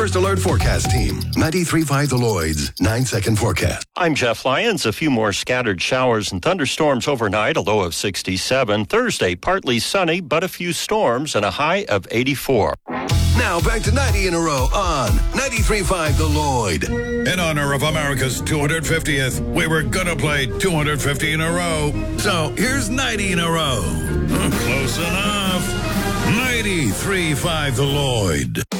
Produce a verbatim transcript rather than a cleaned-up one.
First Alert Forecast Team. ninety-three point five The Lloyd's nine-second forecast. I'm Jeff Lyons. A few more scattered showers and thunderstorms overnight, a low of sixty-seven. Thursday, partly sunny, but a few storms and a high of eighty-four. Now back to ninety in a row on ninety-three point five The Lloyd. In honor of America's two hundred fiftieth, we were gonna play two hundred fifty in a row. So here's ninety in a row. Close enough. ninety-three point five The Lloyd.